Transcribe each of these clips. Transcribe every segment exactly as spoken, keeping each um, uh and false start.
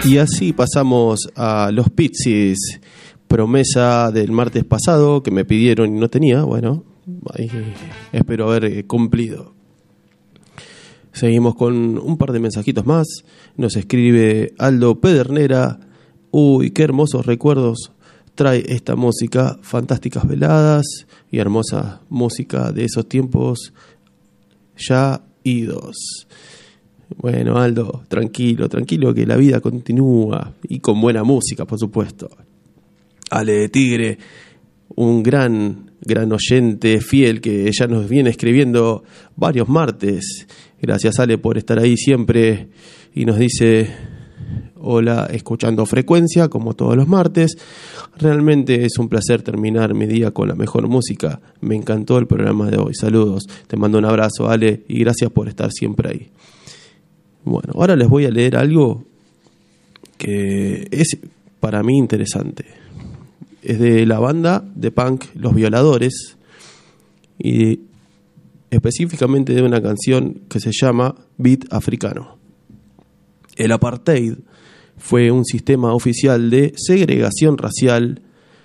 Y así pasamos a los Pixies, promesa del martes pasado que me pidieron y no tenía. Bueno, ahí espero haber cumplido. Seguimos con un par de mensajitos más. Nos escribe Aldo Pedernera. Uy, qué hermosos recuerdos trae esta música. Fantásticas veladas y hermosa música de esos tiempos ya idos. Bueno, Aldo, tranquilo, tranquilo, que la vida continúa y con buena música, por supuesto. Ale de Tigre, un gran, gran oyente fiel que ya nos viene escribiendo varios martes. Gracias, Ale, por estar ahí siempre. Y nos dice: hola, escuchando Frecuencia, como todos los martes. Realmente es un placer terminar mi día con la mejor música. Me encantó el programa de hoy. Saludos. Te mando un abrazo, Ale, y gracias por estar siempre ahí. Bueno, ahora les voy a leer algo que es para mí interesante. Es de la banda de punk Los Violadores y específicamente de una canción que se llama Beat Africano. El apartheid fue un sistema oficial de segregación racial.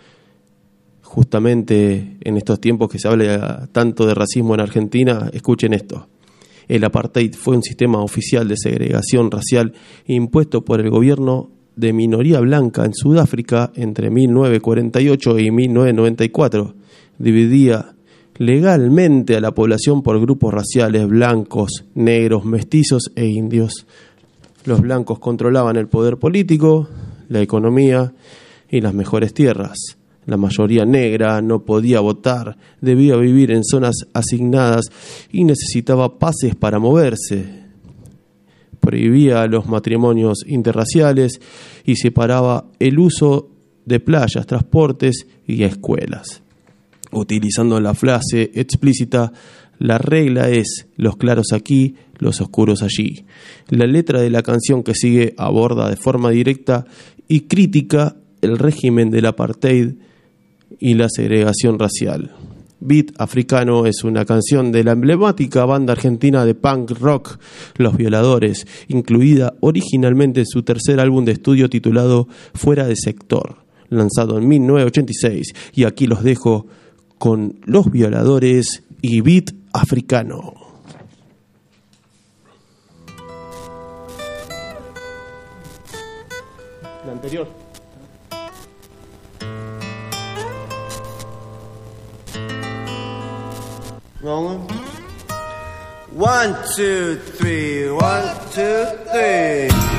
Justamente en estos tiempos que se habla tanto de racismo en Argentina, escuchen esto. El apartheid fue un sistema oficial de segregación racial impuesto por el gobierno de minoría blanca en Sudáfrica entre mil novecientos cuarenta y ocho y mil novecientos noventa y cuatro. Dividía legalmente a la población por grupos raciales: blancos, negros, mestizos e indios. Los blancos controlaban el poder político, la economía y las mejores tierras. La mayoría negra no podía votar, debía vivir en zonas asignadas y necesitaba pases para moverse. Prohibía los matrimonios interraciales y separaba el uso de playas, transportes y escuelas. Utilizando la frase explícita: la regla es los claros aquí, los oscuros allí. La letra de la canción que sigue aborda de forma directa y crítica el régimen del apartheid y la segregación racial. Beat Africano es una canción de la emblemática banda argentina de punk rock Los Violadores, incluida originalmente en su tercer álbum de estudio titulado Fuera de Sector, lanzado en mil novecientos ochenta y seis. Y aquí los dejo con Los Violadores y Beat Africano. La anterior. Wrong one? One, two, three, one, two, three.